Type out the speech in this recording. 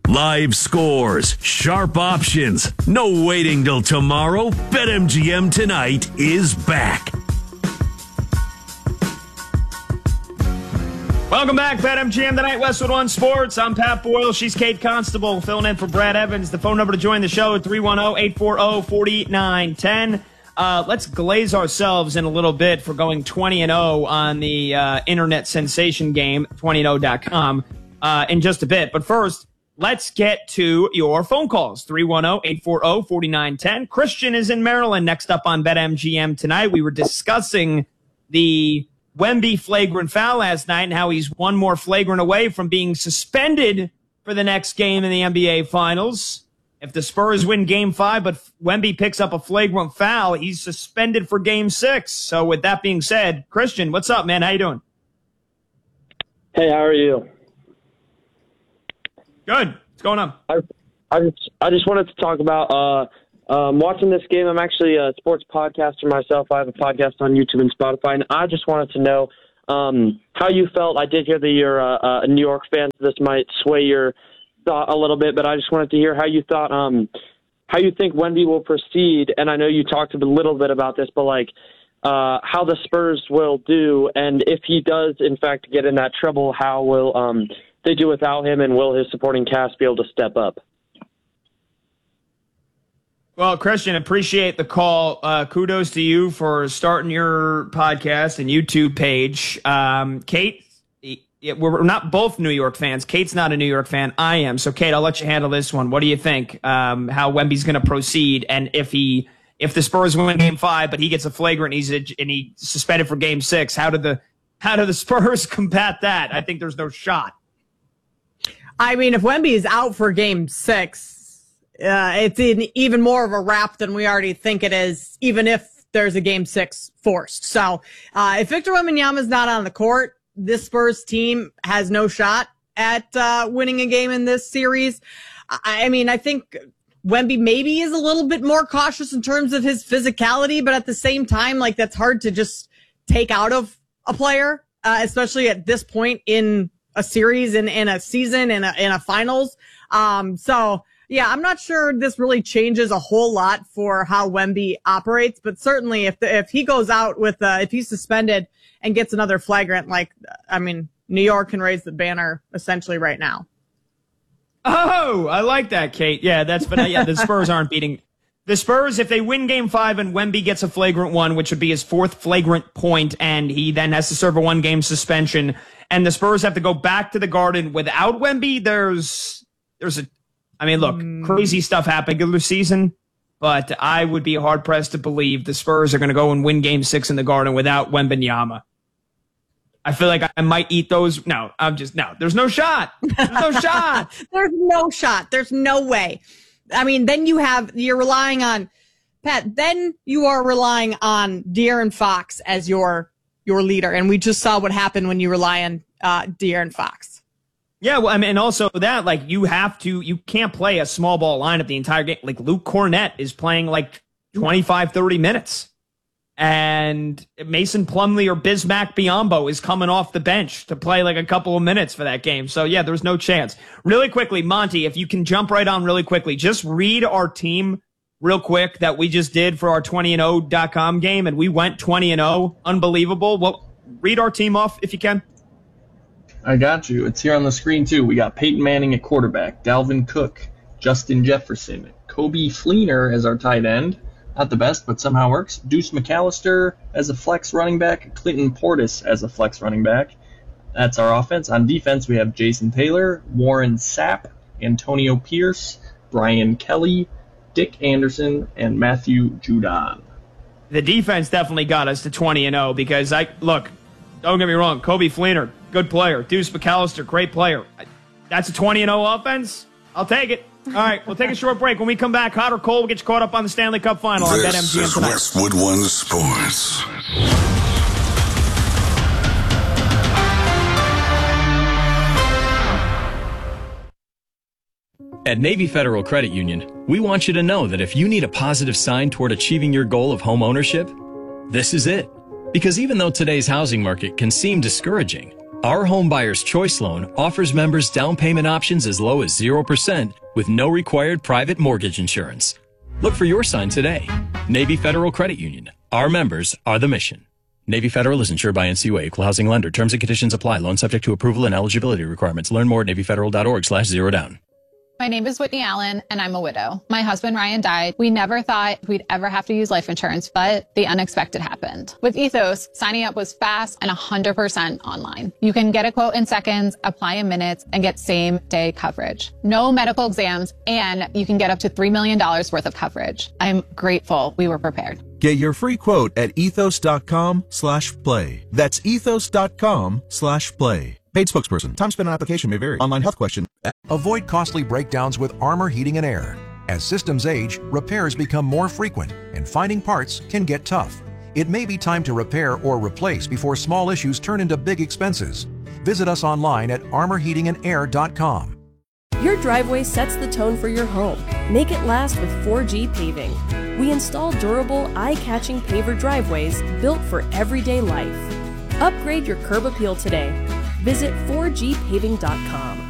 Live scores, sharp options, no waiting till tomorrow. BetMGM Tonight is back. Welcome back, BetMGM Tonight, Westwood One Sports. I'm Pat Boyle. She's Kate Constable, filling in for Brad Evans. The phone number to join the show at 310-840-4910. Let's glaze ourselves in a little bit for going 20-0 on the internet sensation game, 20and0.com, in just a bit. But first, let's get to your phone calls. 310-840-4910. Christian is in Maryland next up on BetMGM Tonight. We were discussing the Wemby flagrant foul last night and how he's one more flagrant away from being suspended for the next game in the NBA Finals. If the Spurs win Game 5, but Wemby picks up a flagrant foul, he's suspended for Game 6. So with that being said, Christian, what's up, man? How you doing? Hey, how are you? Good. What's going on? I just wanted to talk about watching this game. I'm actually a sports podcaster myself. I have a podcast on YouTube and Spotify, and I just wanted to know how you felt. I did hear that you're a New York fan, so this might sway your thought a little bit, but I just wanted to hear how you thought, how you think Wemby will proceed. And I know you talked a little bit about this, but how the Spurs will do, and if he does in fact get in that trouble, how will they do without him, and will his supporting cast be able to step up? Well, Christian, appreciate the call. Kudos to you for starting your podcast and YouTube page. Kate, we're not both New York fans. Kate's not a New York fan. I am. So, Kate, I'll let you handle this one. What do you think? How Wemby's going to proceed, and if the Spurs win Game 5, but he gets a flagrant and he's suspended for Game 6, how do the Spurs combat that? I think there's no shot. I mean, if Wemby is out for Game 6, it's even more of a wrap than we already think it is, even if there's a Game 6 forced. So if Victor Wembanyama is not on the court, this Spurs team has no shot at winning a game in this series. I mean, I think Wemby maybe is a little bit more cautious in terms of his physicality, but at the same time, that's hard to just take out of a player, especially at this point in a series, in a season, in a finals. So yeah, I'm not sure this really changes a whole lot for how Wemby operates, but certainly if he goes out with, if he's suspended and gets another flagrant, New York can raise the banner essentially right now. Oh, I like that, Kate. Yeah, the Spurs aren't beating the Spurs. If they win Game 5 and Wemby gets a flagrant one, which would be his 4th flagrant point, and he then has to serve a 1-game suspension, and the Spurs have to go back to the Garden without Wemby, crazy stuff happened in the season, but I would be hard-pressed to believe the Spurs are going to go and win Game 6 in the Garden without Wembanyama. I feel like I might eat those. No, there's no shot. There's no shot. There's no shot. There's no way. I mean, then you're relying on, Pat, then you are relying on De'Aaron Fox as your leader. And we just saw what happened when you rely on De'Aaron Fox. Yeah, well, I mean, and also that, you can't play a small ball lineup the entire game. Luke Cornett is playing 25, 30 minutes. And Mason Plumlee or Bismack Biyombo is coming off the bench to play a couple of minutes for that game. So, yeah, there's no chance. Really quickly, Monty, if you can jump right on really quickly, just read our team real quick that we just did for our 20and0.com game, and we went 20-0. Unbelievable. Well, read our team off if you can. I got you. It's here on the screen, too. We got Peyton Manning at quarterback, Dalvin Cook, Justin Jefferson, Kobe Fleener as our tight end. Not the best, but somehow works. Deuce McAllister as a flex running back, Clinton Portis as a flex running back. That's our offense. On defense, we have Jason Taylor, Warren Sapp, Antonio Pierce, Brian Kelly, Dick Anderson, and Matthew Judon. The defense definitely got us to 20-0 because don't get me wrong, Kobe Fleener, good player. Deuce McAllister, great player. That's a 20-0 offense. I'll take it. All right, we'll take a short break. When we come back, hot or cold, we'll get you caught up on the Stanley Cup Final on BetMGM tonight. This is Westwood One Sports. At Navy Federal Credit Union, we want you to know that if you need a positive sign toward achieving your goal of home ownership, this is it. Because even though today's housing market can seem discouraging, Our Home Buyer's Choice Loan offers members down payment options as low as 0% with no required private mortgage insurance. Look for your sign today. Navy Federal Credit Union. Our members are the mission. Navy Federal is insured by NCUA, Equal Housing Lender. Terms and conditions apply. Loan subject to approval and eligibility requirements. Learn more at NavyFederal.org/zerodown. My name is Whitney Allen, and I'm a widow. My husband, Ryan, died. We never thought we'd ever have to use life insurance, but the unexpected happened. With Ethos, signing up was fast and 100% online. You can get a quote in seconds, apply in minutes, and get same-day coverage. No medical exams, and you can get up to $3 million worth of coverage. I'm grateful we were prepared. Get your free quote at ethos.com/play. That's ethos.com/play. Paid spokesperson. Time spent on application may vary. Online health question. Avoid costly breakdowns with Armor Heating and Air. As systems age, repairs become more frequent, and finding parts can get tough. It may be time to repair or replace before small issues turn into big expenses. Visit us online at armorheatingandair.com. Your driveway sets the tone for your home. Make it last with 4G Paving. We install durable, eye-catching paver driveways built for everyday life. Upgrade your curb appeal today. Visit 4gpaving.com.